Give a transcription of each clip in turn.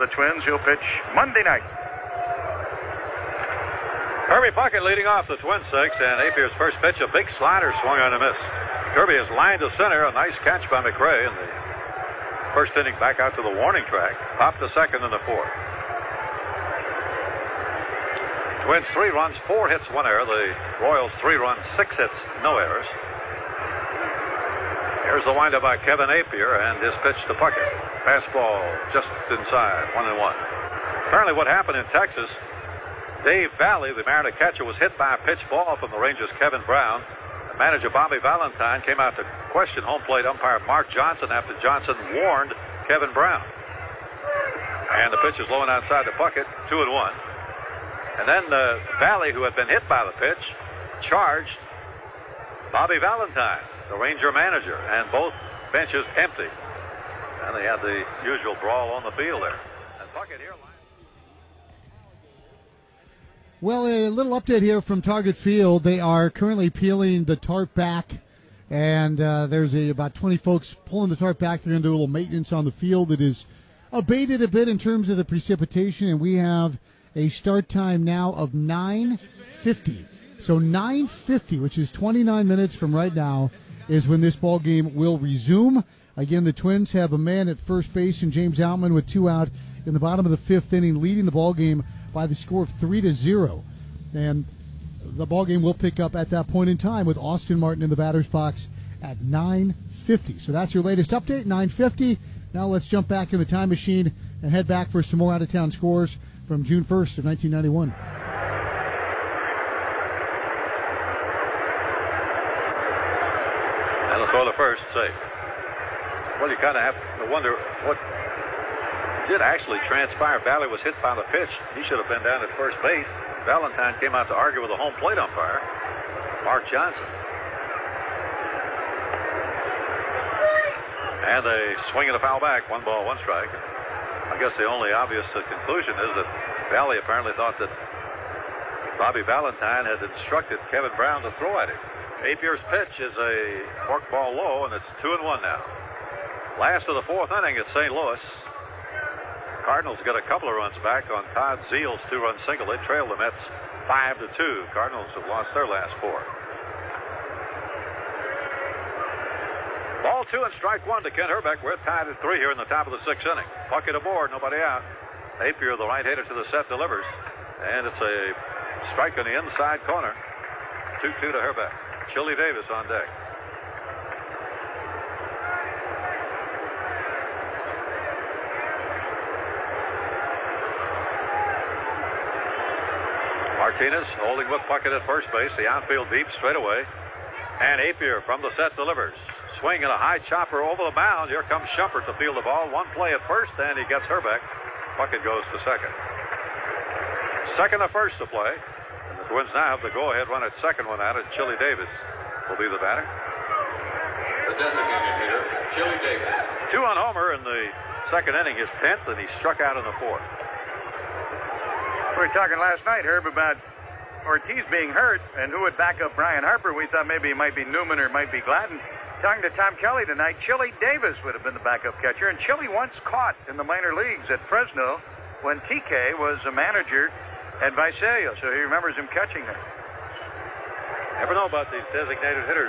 the Twins. He'll pitch Monday night. Kirby Puckett leading off the Twin six, and Apier's first pitch, a big slider swung on a miss. Kirby has lined to center, a nice catch by McRae in the first inning, back out to the warning track. Popped to second in the fourth. Twins 3 runs, 4 hits, 1 error. The Royals 3 runs, 6 hits, no errors. Here's the windup by Kevin Apier and his pitch to Puckett. Fastball just inside, 1-1. Apparently what happened in Texas, Dave Valley, the Mariner catcher, was hit by a pitch ball from the Rangers' Kevin Brown. Manager Bobby Valentine came out to question home plate umpire Mark Johnson after Johnson warned Kevin Brown. And the pitch is low and outside to Puckett, 2-1. And then Valley, who had been hit by the pitch, charged Bobby Valentine, the Ranger manager, and both benches empty. And they had the usual brawl on the field there. And Puckett here. Well, a little update here from Target Field. They are currently peeling the tarp back, and there's about 20 folks pulling the tarp back. They're going to do a little maintenance on the field. It is abated a bit in terms of the precipitation, and we have a start time now of 9:50. So 9:50, which is 29 minutes from right now, is when this ball game will resume. Again, the Twins have a man at first base, and James Outman with 2 out in the bottom of the 5th inning, leading the ball game by the score of 3-0. And the ball game will pick up at that point in time with Austin Martin in the batter's box at 9:50. So that's your latest update, 9:50. Now let's jump back in the time machine and head back for some more out-of-town scores from June 1st of 1991. And the throw to first, safe. Well, you kind of have to wonder what did actually transpire. Valley was hit by the pitch. He should have been down at first base. Valentine came out to argue with the home plate umpire, Mark Johnson. And a swing and a foul back, 1 ball, 1 strike. I guess the only obvious conclusion is that Valley apparently thought that Bobby Valentine had instructed Kevin Brown to throw at him. Apier's pitch is a forkball low, and it's 2-1 now. Last of the 4th inning at St. Louis. Cardinals got a couple of runs back on Todd Zeal's 2-run single. They trailed the Mets 5-2. Cardinals have lost their last 4. Ball 2 and strike 1 to Kent Hrbek. We're tied at 3 here in the top of the 6th inning. Puckett aboard, nobody out. Apier, the right-hander to the set, delivers. And it's a strike on the inside corner. 2-2 to Hrbek. Chili Davis on deck. Martinez holding with Puckett at first base. The outfield deep straight away. And Apier from the set delivers. Swing and a high chopper over the mound. Here comes Shumpert to field the ball. 1 play at first, and he gets Hrbek. Puckett goes to second. Second to first to play. And the Twins now have the go-ahead run at second, one out, and Chili Davis will be the batter. The designated hitter, Chili Davis. 2 on Homer in the second inning, his 10th, and he struck out in the 4th. We were talking last night, Herb, about Ortiz being hurt and who would back up Brian Harper. We thought maybe it might be Newman or it might be Gladden. Talking to Tom Kelly tonight, Chili Davis would have been the backup catcher. And Chili once caught in the minor leagues at Fresno when TK was a manager at Visalia. So he remembers him catching there. Never know about these designated hitters.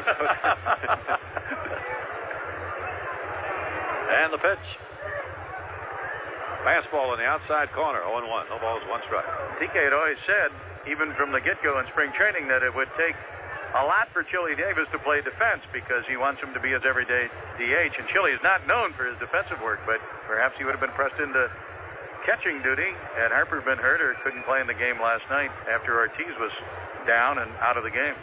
And the pitch. Fastball in the outside corner, 0-1. No balls, 1 strike. TK had always said, even from the get-go in spring training, that it would take a lot for Chili Davis to play defense because he wants him to be his everyday DH. And Chili is not known for his defensive work, but perhaps he would have been pressed into catching duty had Harper been hurt or couldn't play in the game last night after Ortiz was down and out of the game.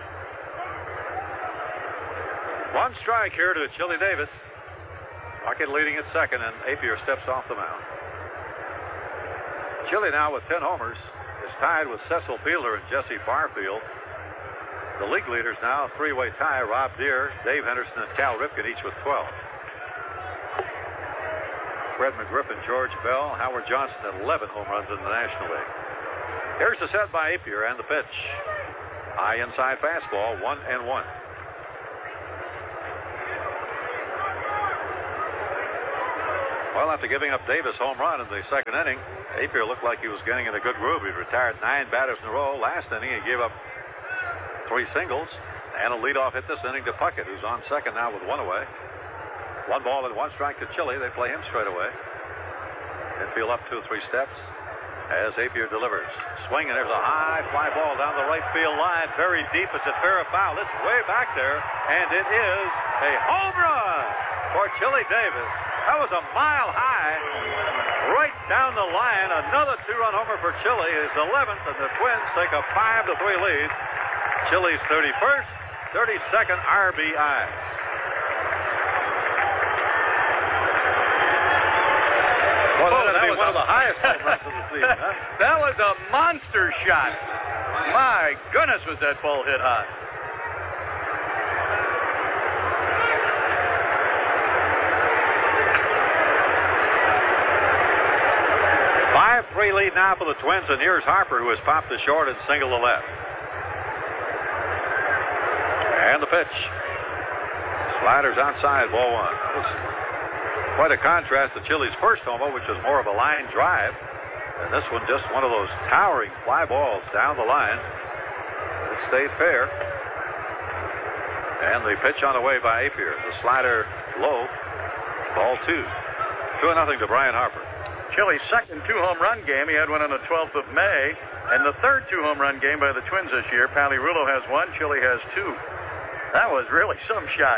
1 strike here to Chili Davis. Puckett leading at second, and Apier steps off the mound. Chili now with 10 homers is tied with Cecil Fielder and Jesse Barfield. The league leaders now, a 3-way tie. Rob Deere, Dave Henderson, and Cal Ripken, each with 12. Fred McGriff and George Bell, Howard Johnson at 11 home runs in the National League. Here's the set by Apier and the pitch. High inside fastball, 1-1. Well, after giving up Davis' home run in the second inning, Apier looked like he was getting in a good groove. He retired 9 batters in a row. Last inning, he gave up 3 singles and a leadoff hit this inning to Puckett, who's on second now with 1 away. 1 ball and 1 strike to Chile. They play him straight away. Infield up 2 or 3 steps as Apier delivers. Swing, and there's a high fly ball down the right field line. Very deep. It's a fair foul. It's way back there, and it is a home run for Chili Davis. That was a mile high, right down the line. Another 2-run homer for Chile, his 11th, and the Twins take a 5-3 lead. Chile's 31st, 32nd RBI. Well, that was one of the highest home runs of the season, huh? That was a monster shot. My goodness, was that ball hit high. 5-3 lead now for the Twins, and here's Harper, who has popped to short and single to left. And the pitch. Sliders outside, ball 1. That was quite a contrast to Chile's first homer, which was more of a line drive. And this one just one of those towering fly balls down the line. It stayed fair. And the pitch on the way by Apier. The slider low. Ball 2. 2-0 to Brian Harper. Chile's second 2-home run game. He had one on the 12th of May. And the third 2-home run game by the Twins this year. Palirullo has 1. Chile has 2. That was really some shot.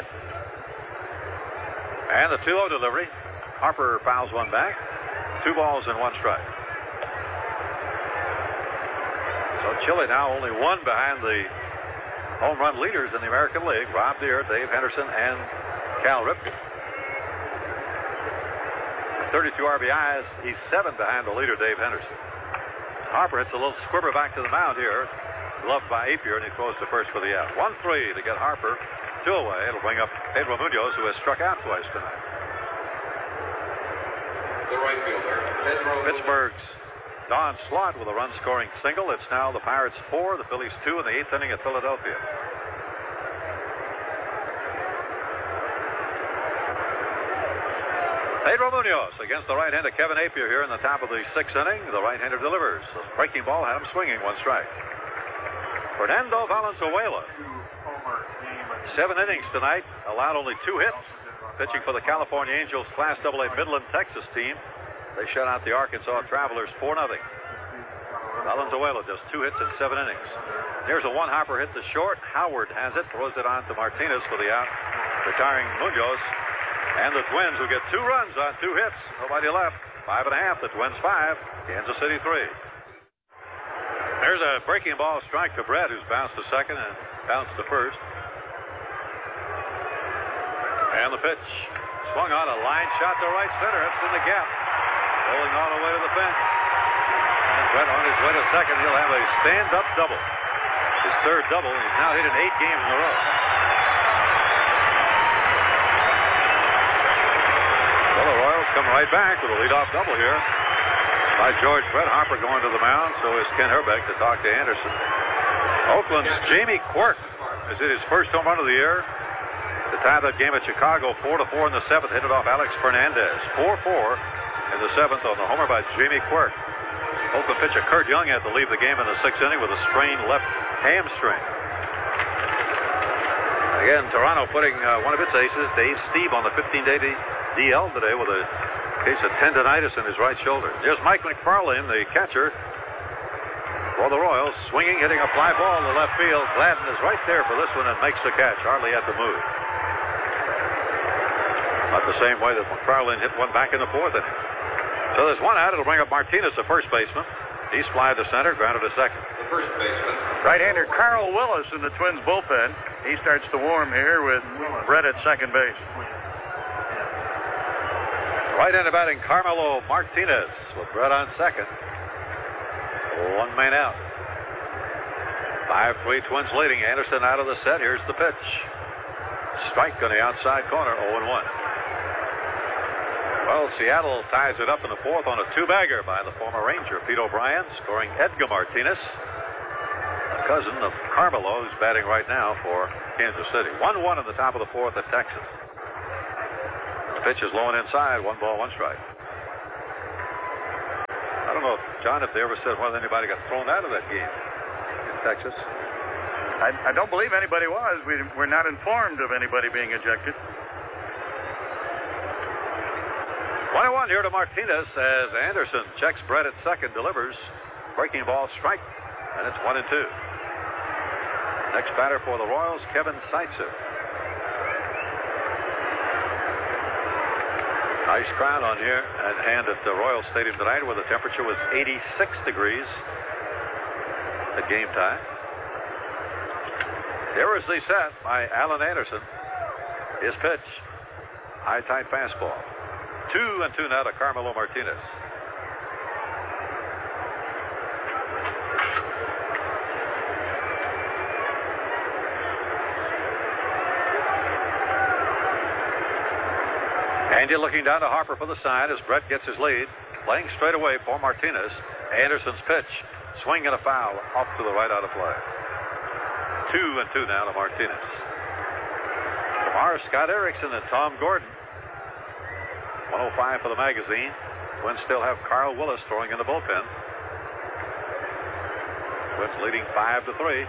And the 2-0 delivery. Harper fouls one back. 2 balls and 1 strike. So Chile now only 1 behind the home run leaders in the American League. Rob Deere, Dave Henderson, and Cal Ripken. 32 RBIs. He's 7 behind the leader, Dave Henderson. Harper hits a little squibber back to the mound here. Gloved by Apier, and he throws to first for the out. 1-3 to get Harper. 2 away. It'll bring up Pedro Munoz, who has struck out twice tonight. The right fielder, Pedro Pittsburgh's Don Slaught with a run-scoring single. It's now the Pirates 4, the Phillies 2 in the 8th inning at Philadelphia. Pedro Munoz against the right-hander Kevin Apier here in the top of the 6th inning. The right-hander delivers. The breaking ball had him swinging, 1 strike. Fernando Valenzuela. 7 innings tonight, allowed only 2 hits. Pitching for the California Angels Class AA Midland, Texas team. They shut out the Arkansas Travelers 4-0. Valenzuela just 2 hits in 7 innings. Here's a 1-hopper hit to short. Howard has it, throws it on to Martinez for the out, retiring Munoz. And the Twins will get 2 runs on 2 hits. Nobody left. 5.5. The Twins 5. Kansas City 3. There's a breaking ball strike to Brett, who's bounced to second and bounced to first. And the pitch. Swung on a line shot to right center. It's in the gap. Rolling all the way to the fence. And Brett on his way to second. He'll have a stand-up double. His 3rd double. He's now hit in 8 games in a row. Well, the Royals come right back with a leadoff double here by George Brett. Harper going to the mound. So is Ken Herbeck to talk to Anderson. Oakland's Jamie Quirk is hit his first home run of the year. To tie that game at Chicago, 4-4 in the 7th, hit it off Alex Fernandez. 4-4 in the 7th on the homer by Jamie Quirk. Oakland pitcher Kurt Young had to leave the game in the 6th inning with a strained left hamstring. Again, Toronto putting one of its aces, Dave Steve, on the 15-day DL today with a case of tendonitis in his right shoulder. Here's Mike McFarlane, the catcher for the Royals, swinging, hitting a fly ball to left field. Gladden is right there for this one and makes the catch. Hardly had to move. Not the same way that McFarlane hit one back in the 4th inning. So there's 1 out. It'll bring up Martinez, the first baseman. He's flied to center, grounded to second. the first baseman. Right-hander Carl Willis in the Twins bullpen. He starts to warm here with Brett at second base. Right-hander batting Carmelo Martinez with Brett on second. 1 man out. 5-3 Twins leading. Anderson out of the set. Here's the pitch. Strike on the outside corner. 0-1. Well, Seattle ties it up in the 4th on a 2-bagger by the former Ranger Pete O'Brien, scoring Edgar Martinez, a cousin of Carmelo, who's batting right now for Kansas City. 1-1 in the top of the 4th at Texas. pitch is low and inside. 1 ball, 1 strike. I don't know, John, if they ever said whether anybody got thrown out of that game in Texas. I don't believe anybody was. We're not informed of anybody being ejected. 1-1 here to Martinez as Anderson checks Brett at second, delivers. Breaking ball, strike, and it's 1-2. Next batter for the Royals, Kevin Seitzer. Nice crowd on here at hand at the Royal Stadium tonight, where the temperature was 86 degrees at game time. Here is the set by Alan Anderson. His pitch, high tight fastball. 2-2 now to Carmelo Martinez. Andy looking down to Harper for the sign as Brett gets his lead. Playing straight away for Martinez. Anderson's pitch. Swing and a foul off to the right out of play. 2-2 now to Martinez. Tomorrow, Scott Erickson and Tom Gordon. 105 for the magazine. Twins still have Carl Willis throwing in the bullpen. Twins leading 5-3.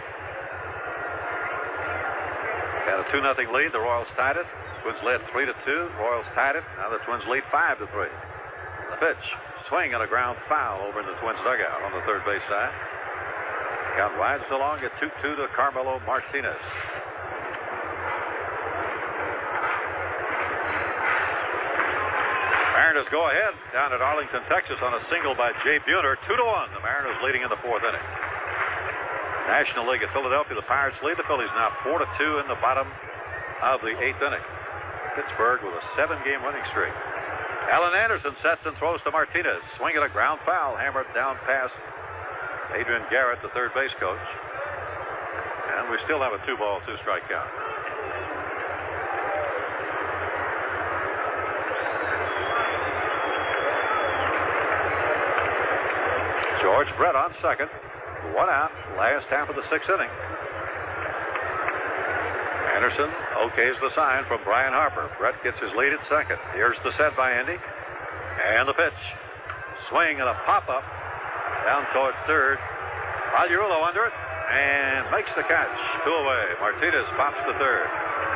Got a 2-0 lead. The Royals tied it. Twins led 3-2. Royals tied it. Now the Twins lead 5-3. The pitch, swing and a ground foul over in the Twins dugout on the third base side. Count rides along at 2-2 to Carmelo Martinez. Mariners go ahead down at Arlington, Texas on a single by Jay Buhner. 2-1. The Mariners leading in the 4th inning. National League at Philadelphia. The Pirates lead. The Phillies now 4-2 in the bottom of the 8th inning. Pittsburgh with a 7-game winning streak. Alan Anderson sets and throws to Martinez. Swing at a ground foul. Hammered down past Adrian Garrett, the third base coach. And we still have a 2-ball, 2-strike count. George Brett on second. 1 out. Last half of the 6th inning. Anderson okays the sign from Brian Harper. Brett gets his lead at second. Here's the set by Andy. And the pitch. Swing and a pop-up down toward third. Algarulo under it and makes the catch. 2 away. Martinez pops to third.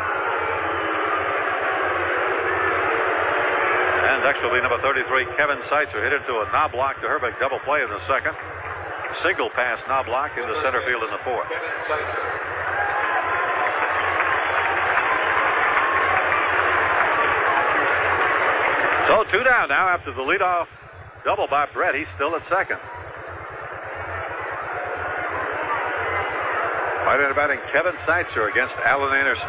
And next will be number 33, Kevin Seitzer. Hit into a knob block to Herbeck. Double play in the second. Single pass knob block into center field in the 4th. So 2 down now after the leadoff double by Brett. He's still at second. Right-handed batting Kevin Seitzer against Alan Anderson.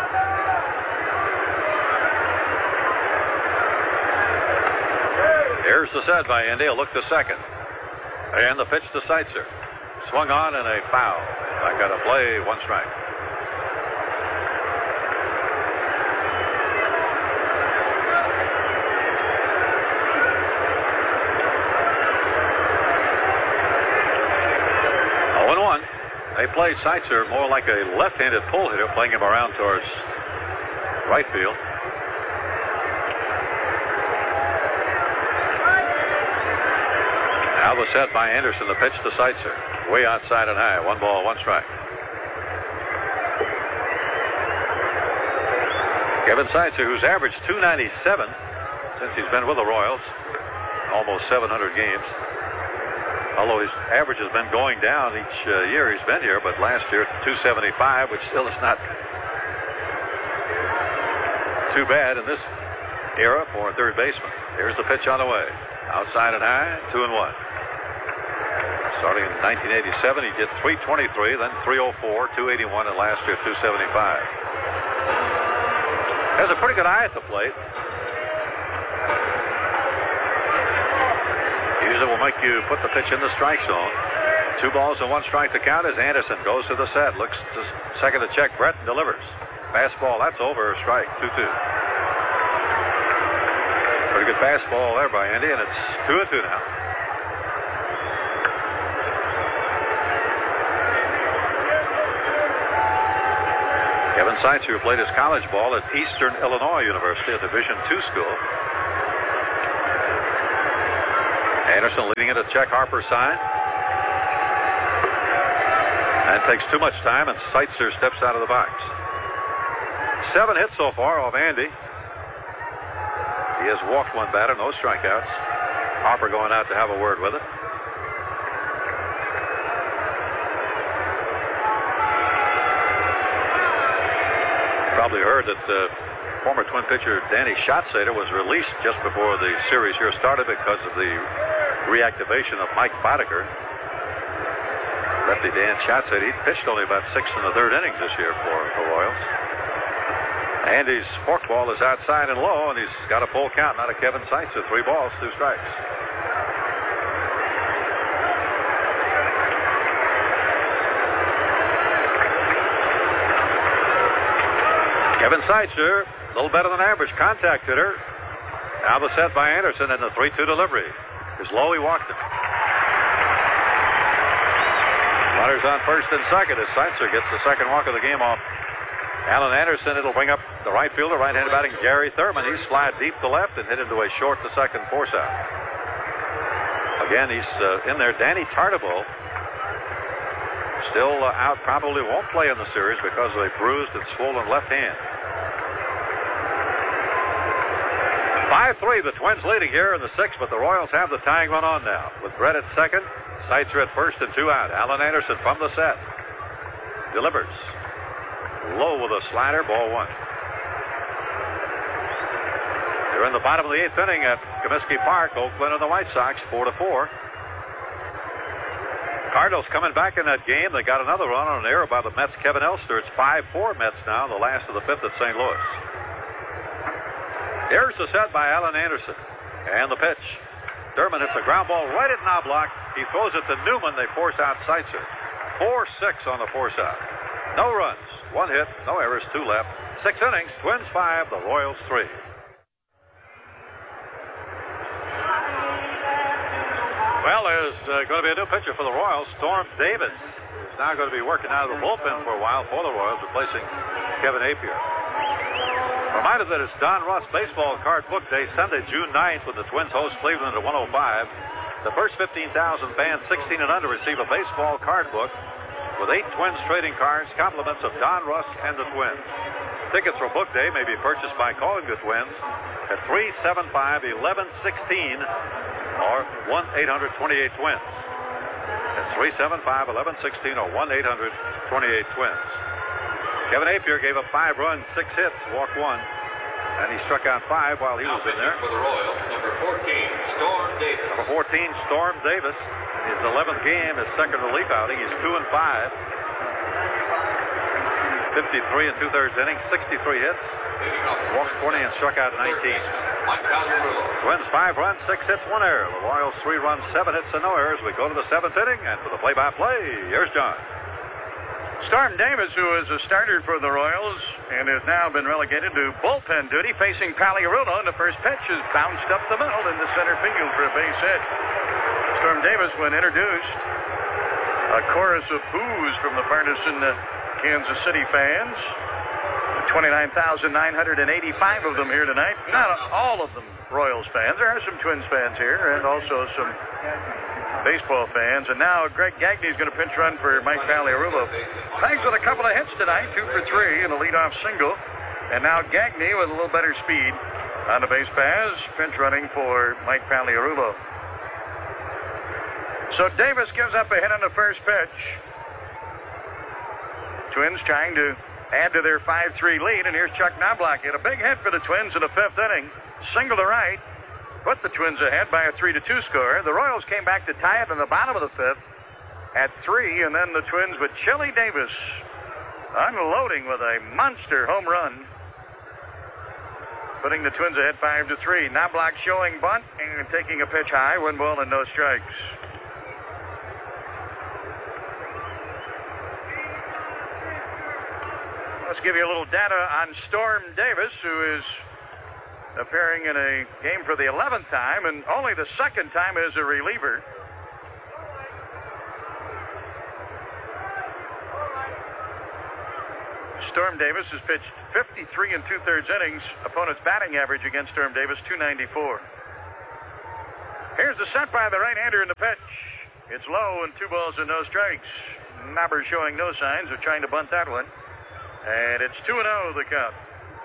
Here's the set by Andy. A look to second. And the pitch to Seitzer. Swung on and a foul. Back out of play. 1 strike. They play Seitzer more like a left-handed pull hitter, playing him around towards right field. Now the set by Anderson, the pitch to Seitzer. Way outside and high. 1 ball, 1 strike. Kevin Seitzer, who's averaged .297 since he's been with the Royals, almost 700 games. Although his average has been going down each year he's been here, but last year .275, which still is not too bad in this era for a third baseman. Here's the pitch on the way. Outside and high, 2-1. Starting in 1987, he did .323, then .304, .281, and last year .275. Has a pretty good eye at the plate. Usually will make you put the pitch in the strike zone. 2 balls and 1 strike to count as Anderson goes to the set. Looks to second to check Brett and delivers. Fastball, that's over. Strike, 2-2. Pretty good fastball there by Andy, and it's 2-2 now. Kevin Kevin Seitzer played his college ball at Eastern Illinois University, a Division II school. Anderson leading it at check Harper's side. And takes too much time, and Seitzer steps out of the box. 7 hits so far off Andy. He has walked one batter, no strikeouts. Harper going out to have a word with it. Probably heard that former Twin pitcher Danny Schatzeder was released just before the series here started because of the reactivation of Mike Boddicker. Lefty Dan Schatzeder, he pitched only about 6 in the 3rd innings this year for the Royals. Andy's forkball is outside and low, and he's got a full count out of Kevin Seitzer. 3 balls, 2 strikes. Kevin Seitzer, a little better than average contact hitter. Now the set by Anderson in the 3-2 delivery. Is low, he walked it. Runners on first and second as Seitzer gets the second walk of the game off Alan Anderson. It'll bring up the right fielder, right-handed batting Gary Thurman. He slid deep to left and hit into a short to second force out. Again, he's in there. Danny Tartabull still out, probably won't play in the series because of a bruised and swollen left hand. 5-3, the Twins leading here in the 6th, but the Royals have the tying run on now. With Brett at second, Seitzer at first and 2 out. Alan Anderson from the set. Delivers. Low with a slider, ball 1. They're in the bottom of the 8th inning at Comiskey Park. Oakland and the White Sox, 4-4. Cardinals coming back in that game. They got another run on an error by the Mets' Kevin Elster. It's 5-4 Mets now, the last of the 5th at St. Louis. Here's the set by Alan Anderson. And the pitch. Thurman hits a ground ball right at Knobloch. He throws it to Newman. They force out Seitzer. 4-6 on the force out. No runs, 1 hit, no errors, 2 left. 6 innings, Twins 5, the Royals 3. Well, there's going to be a new pitcher for the Royals. Storm Davis is now going to be working out of the bullpen for a while for the Royals, replacing Kevin Appier. Reminder that it's Don Russ Baseball Card Book Day, Sunday, June 9th, when the Twins host Cleveland at 105. The first 15,000 fans 16 and under receive a baseball card book with 8 Twins trading cards, compliments of Don Russ and the Twins. Tickets for Book Day may be purchased by calling the Twins at 375-1116 or 1-800-28-TWINS. That's 375-1116 or 1-800-28-TWINS. Kevin Appier gave up 5 runs, 6 hits, walked 1, and he struck out 5 while he was in there. For the Royals, number 14, Storm Davis. Number 14, Storm Davis. His 11th game, his second relief outing. He's 2-5. 53 and 2/3 innings, 63 hits. Walked 20 and struck out 19. Twins 5 runs, 6 hits, 1 error. The Royals 3 runs, 7 hits, and no errors. We go to the 7th inning, and for the play-by-play, here's John. Storm Davis, who is a starter for the Royals and has now been relegated to bullpen duty, facing Pagliarulo, and the first pitch is bounced up the middle into center field for a base hit. Storm Davis, when introduced, a chorus of boos from the partisan Kansas City fans. 29,985 of them here tonight. Not all of them Royals fans. There are some Twins fans here and also some baseball fans. And now Greg Gagne is going to pinch run for Mike Pagliarulo. Thanks with a couple of hits tonight, 2 for 3 and a leadoff single. And now Gagne with a little better speed on the base pass, pinch running for Mike Pagliarulo. So Davis gives up a hit on the first pitch. Twins trying to add to their 5-3 lead, and here's Chuck Knobloch. He had a big hit for the Twins in the 5th inning. Single to right, put the Twins ahead by a 3-2 score. The Royals came back to tie it in the bottom of the 5th at 3, and then the Twins with Chili Davis unloading with a monster home run, putting the Twins ahead 5-3. Knobloch showing bunt and taking a pitch high, 1 ball and no strikes. Let's give you a little data on Storm Davis, who is appearing in a game for the 11th time and only the 2nd time as a reliever. Storm Davis has pitched 53 and 2/3 innings. Opponent's batting average against Storm Davis, 294. Here's the set by the right-hander in the pitch. It's low and 2 balls and no strikes. Knobber showing no signs of trying to bunt that one. And it's 2-0 the count.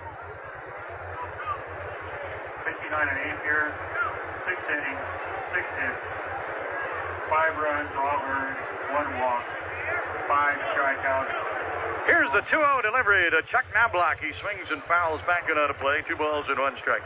59 and 8 here. 6 innings, 6 hits, 5 runs, all earned, 1 walk, 5 strikeouts. Here's the 2-0 delivery to Chuck Knobloch. He swings and fouls back and out of play. 2 balls and 1 strike.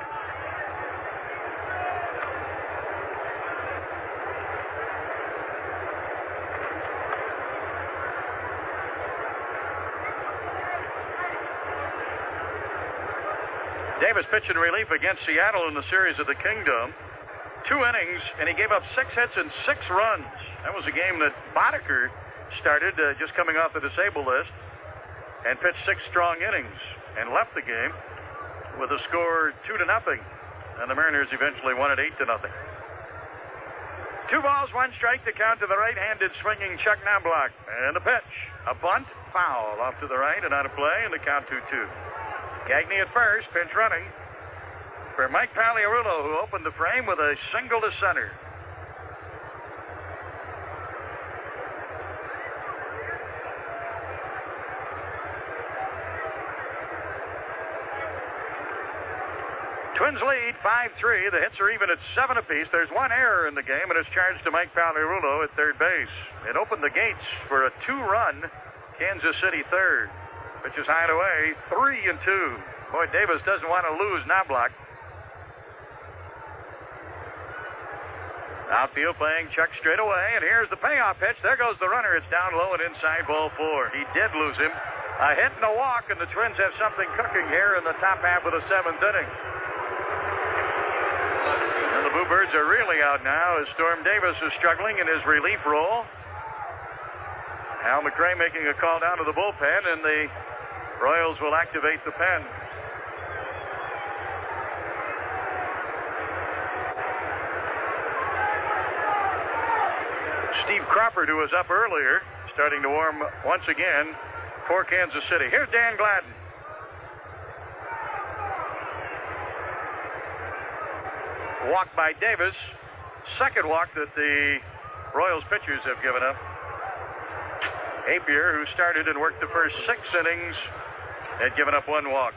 Davis pitched in relief against Seattle in the series at the Kingdom. 2 innings, and he gave up 6 hits and 6 runs. That was a game that Boddicker started just coming off the disabled list and pitched 6 strong innings and left the game with a score 2-0. And the Mariners eventually won it 8-0. 2 balls, 1 strike to count to the right-handed swinging Chuck Knobloch. And the pitch, a bunt, foul off to the right and out of play, and the count 2-2. Gagne at first, pinch running for Mike Pagliarulo, who opened the frame with a single to center. Twins lead 5-3. The hits are even at 7 apiece. There's 1 error in the game, and it's charged to Mike Pagliarulo at third base. It opened the gates for a 2-run Kansas City third. Pitch is high away, 3-2. Boy, Davis doesn't want to lose Knobloch. Outfield playing Chuck straight away, and here's the payoff pitch. There goes the runner. It's down low and inside ball 4. He did lose him. A hit and a walk, and the Twins have something cooking here in the top half of the 7th inning. And the Bluebirds are really out now as Storm Davis is struggling in his relief role. Al McRae making a call down to the bullpen, and the Royals will activate the pen. Steve Crawford, who was up earlier, starting to warm once again for Kansas City. Here's Dan Gladden. Walk by Davis. Second walk that the Royals pitchers have given up. Apier, who started and worked the first 6 innings, had given up 1 walk.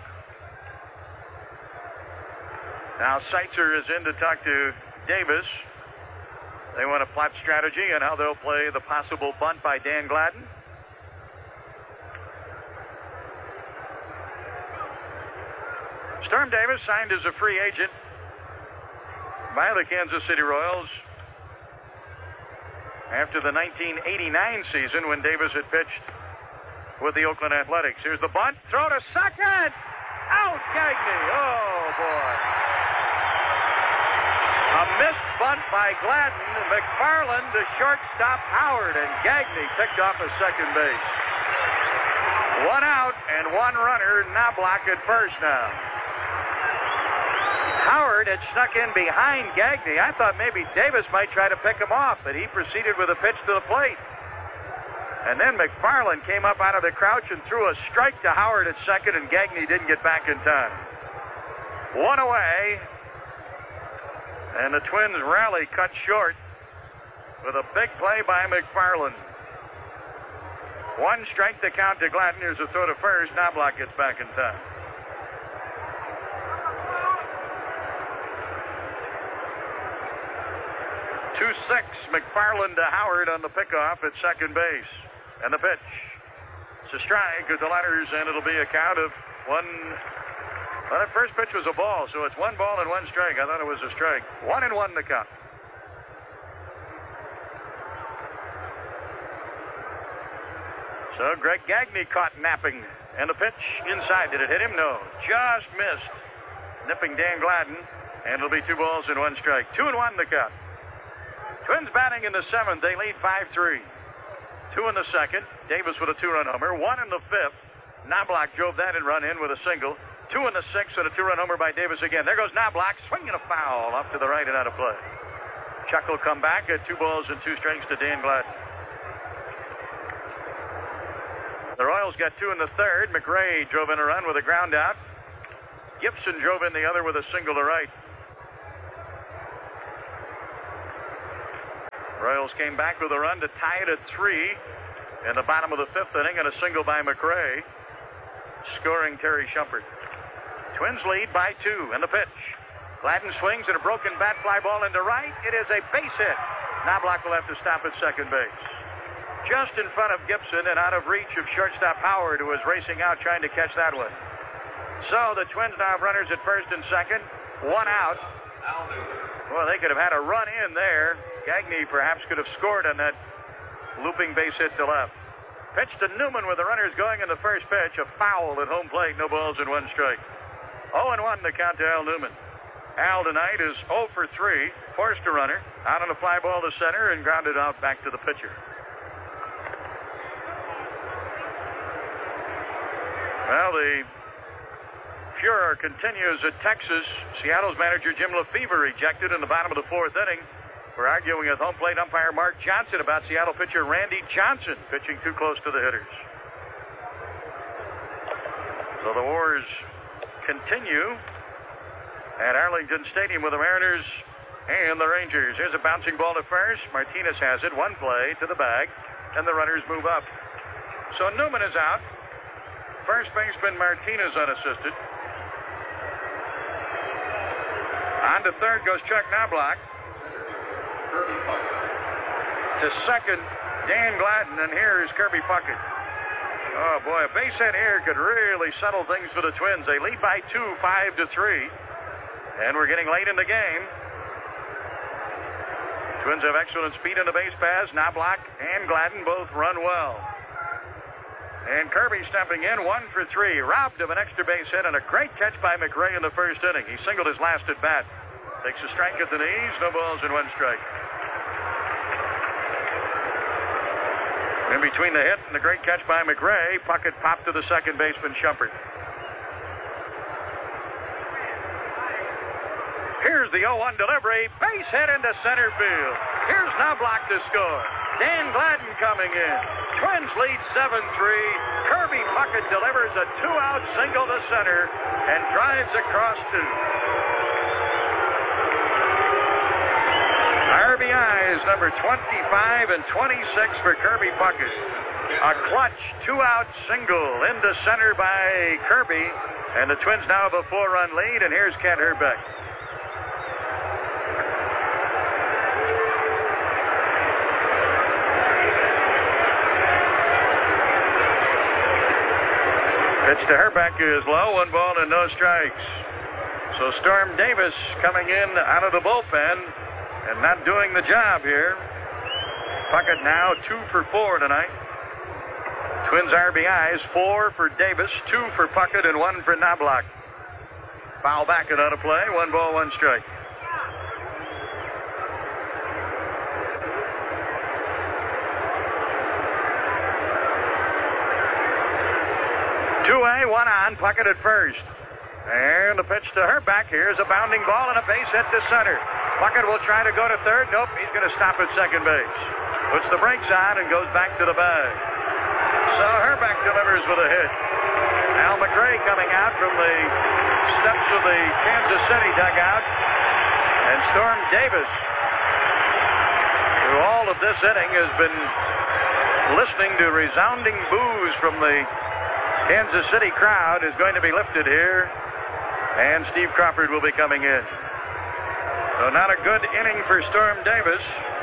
Now Seitzer is in to talk to Davis. They want to plot strategy and how they'll play the possible bunt by Dan Gladden. Storm Davis signed as a free agent by the Kansas City Royals after the 1989 season when Davis had pitched with the Oakland Athletics. Here's the bunt. Throw to second. Out, Gagne. Oh, boy. A missed bunt by Gladden. McFarland to shortstop Howard, and Gagne picked off a second base. 1 out and 1 runner. Knobloch at first now. Howard had snuck in behind Gagne. I thought maybe Davis might try to pick him off, but he proceeded with a pitch to the plate. And then McFarland came up out of the crouch and threw a strike to Howard at second, and Gagne didn't get back in time. 1 away, and the Twins rally cut short with a big play by McFarland. 1 strike to count to Gladden. Here's a throw to first. Knobloch gets back in time. 2-6, McFarland to Howard on the pickoff at second base. And the pitch. It's a strike at the letters, and it'll be a count of 1. Well, that first pitch was a ball, so it's 1 ball and 1 strike. I thought it was a strike. 1-1 to count. So Greg Gagne caught napping. And the pitch inside. Did it hit him? No. Just missed. Nipping Dan Gladden. And it'll be 2 balls and 1 strike. 2-1 to count. Twins batting in the 7th. They lead 5-3. 2 in the 2nd. Davis with a 2-run homer. 1 in the 5th. Knobloch drove that and run in with a single. 2 in the 6th and a 2-run homer by Davis again. There goes Knobloch, swinging a foul off to the right and out of play. Chuck will come back at 2 balls and 2 strikes to Dan Gladden. The Royals got 2 in the third. McRae drove in a run with a ground out. Gibson drove in the other with a single to right. Royals came back with a run to tie it at 3 in the bottom of the 5th inning, and a single by McRae, scoring Terry Shumpert. Twins lead by 2, and the pitch. Gladden swings and a broken bat fly ball into right. It is a base hit. Knobloch will have to stop at second base. Just in front of Gibson and out of reach of shortstop Howard, who was racing out trying to catch that one. So the Twins now have runners at first and second. 1 out. Well, they could have had a run in there. Gagne perhaps could have scored on that looping base hit to left. Pitch to Newman with the runners going in the first pitch. A foul at home plate. No balls and 1 strike. 0-1 the count to Al Newman. Al tonight is 0 for 3. Forced a runner. Out on a fly ball to center and grounded out back to the pitcher. Well, the furor continues at Texas. Seattle's manager Jim Lefebvre ejected in the bottom of the 4th inning for arguing with home plate umpire Mark Johnson about Seattle pitcher Randy Johnson pitching too close to the hitters. So the wars continue at Arlington Stadium with the Mariners and the Rangers. Here's a bouncing ball to first. Martinez has it. 1 play to the bag, and the runners move up. So Newman is out. First baseman Martinez unassisted. On to third goes Chuck Knobloch. To second, Dan Gladden, and here's Kirby Puckett. Oh, boy, a base hit here could really settle things for the Twins. They lead by 2, 5-3, and we're getting late in the game. Twins have excellent speed in the base paths. Knobloch and Gladden both run well. And Kirby stepping in, 1 for 3, robbed of an extra base hit and a great catch by McRae in the first inning. He singled his last at bat. Takes a strike at the knees, no balls and 1 strike. In between the hit and the great catch by McRae, Puckett popped to the second baseman Shumpert. Here's the 0-1 delivery, base hit into center field. Here's Knobloch to score. Dan Gladden coming in. Twins lead 7-3. Kirby Puckett delivers a 2-out single to center and drives across 2. RBIs number 25 and 26 for Kirby Puckett. A clutch 2-out single into center by Kirby, and the Twins now have a 4-run lead, and here's Kent Hrbek. Pitch to Hrbek is low, 1 ball and no strikes. So Storm Davis coming in out of the bullpen and not doing the job here. Puckett now 2 for 4 tonight. Twins RBIs, 4 for Davis, 2 for Puckett, and 1 for Knobloch. Foul back and out of play, 1 ball, 1 strike. One on, Puckett at first. And the pitch to Hrbek. Here's a bounding ball and a base hit to center. Puckett will try to go to third. Nope, he's going to stop at second base. Puts the brakes on and goes back to the bag. So Hrbek delivers with a hit. Al McRae coming out from the steps of the Kansas City dugout. And Storm Davis, through all of this inning, has been listening to resounding boos from the Kansas City crowd, is going to be lifted here, and Steve Crawford will be coming in. So not a good inning for Storm Davis.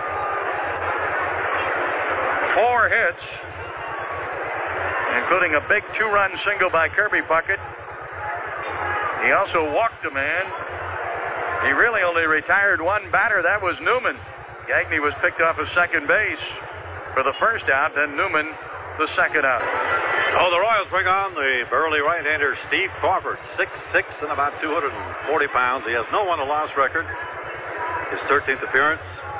4 hits, including a big 2-run single by Kirby Puckett. He also walked a man. He really only retired 1 batter. That was Newman. Gagne was picked off of second base for the first out, then Newman the second out. Oh, the Royals bring on the burly right-hander Steve Crawford, 6'6" and about 240 pounds. He has no won-or-loss record. His 13th appearance,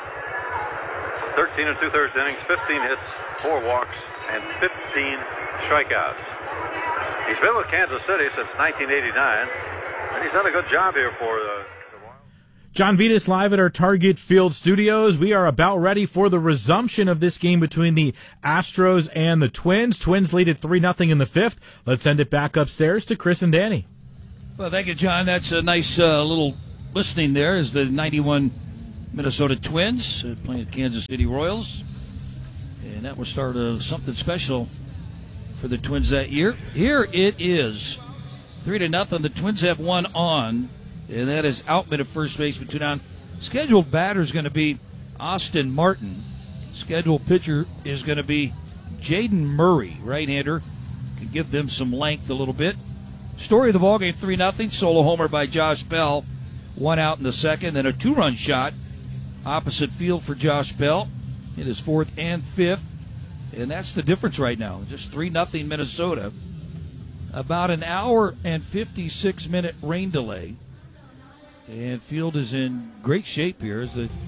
13 2/3 innings, 15 hits, 4 walks, and 15 strikeouts. He's been with Kansas City since 1989, and he's done a good job here for the Royals. John Vitas live at our Target Field studios. We are about ready for the resumption of this game between the Astros and the Twins. Twins lead at 3-0 in the fifth. Let's send it back upstairs to Chris and Danny. Well, thank you, John. That's a nice little listening there as the 91 Minnesota Twins playing the Kansas City Royals. And that will start something special for the Twins that year. Here it is, 3-0. The Twins have one on. And that is Outman at first base with 2 down. Scheduled batter is going to be Austin Martin. Scheduled pitcher is going to be Jaden Murray, right-hander. Can give them some length a little bit. Story of the ballgame, 3-0. Solo homer by Josh Bell. 1 out in the second. Then a 2-run shot opposite field for Josh Bell in his 4th and 5th. And that's the difference right now. Just 3-0 Minnesota. About an hour and 56-minute rain delay. And field is in great shape here as the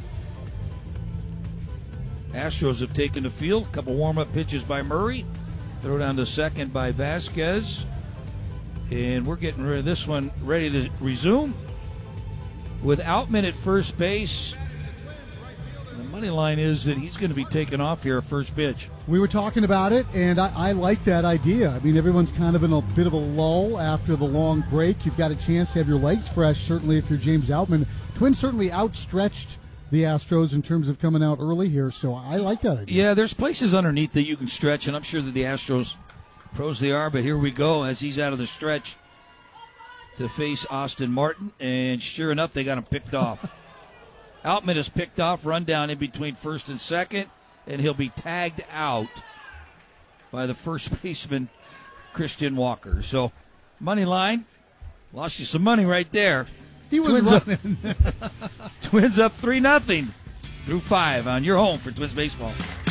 Astros have taken the field. A couple warm-up pitches by Murray. Throw down to second by Vasquez. And we're getting rid of this one, ready to resume. With Outman at first base, the money line is that he's going to be taken off here at first pitch. We were talking about it, and I like that idea. I mean, everyone's kind of in a bit of a lull after the long break. You've got a chance to have your legs fresh, certainly if you're James Outman. Twins certainly outstretched the Astros in terms of coming out early here, so I like that idea. Yeah, there's places underneath that you can stretch, and I'm sure that the Astros, pros they are, but here we go as he's out of the stretch to face Austin Martin, and sure enough, they got him picked off. Outman is picked off, run down in between first and second, and he'll be tagged out by the first baseman, Christian Walker. So, money line, lost you some money right there. He was running. Twins up 3-0 through 5 on your home for Twins baseball.